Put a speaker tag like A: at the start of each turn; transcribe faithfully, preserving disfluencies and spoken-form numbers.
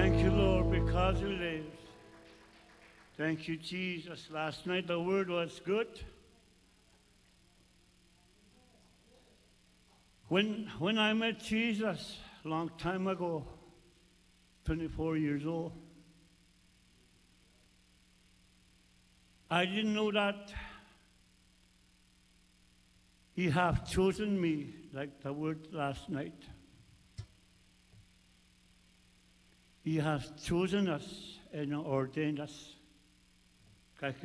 A: Thank you, Lord, because you live. Thank you, Jesus. Last night the word was good. When, when I met Jesus a long time ago, twenty-four years old, I didn't know that He have chosen me, like the word last night. He has chosen us and ordained us.